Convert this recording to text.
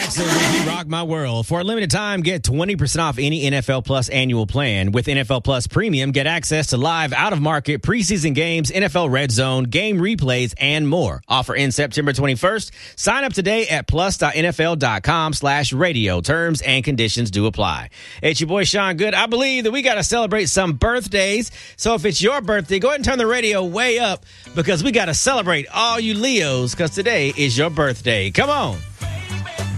Absolutely, you rock my world. For a limited time, get 20% off any NFL Plus annual plan. With NFL Plus Premium, get access to live out-of-market preseason games, NFL Red Zone, game replays, and more. Offer ends September 21st. Sign up today at plus.nfl.com/radio. Terms and conditions do apply. Hey, it's your boy Sean Good. I believe that we got to celebrate some birthdays. So if it's your birthday, go ahead and turn the radio way up because we got to celebrate all you Leos because today is your birthday. Come on.